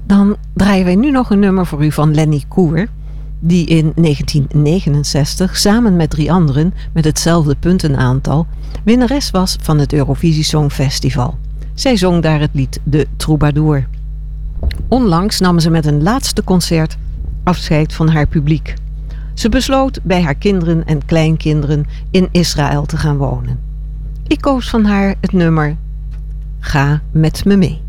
Dan draaien wij nu nog een nummer voor u van Lenny Koer, die in 1969 samen met 3 anderen met hetzelfde puntenaantal winnares was van het Eurovisie Songfestival. Zij zong daar het lied De Troubadour. Onlangs nam ze met een laatste concert afscheid van haar publiek. Ze besloot bij haar kinderen en kleinkinderen in Israël te gaan wonen. Ik koos van haar het nummer Ga met me mee.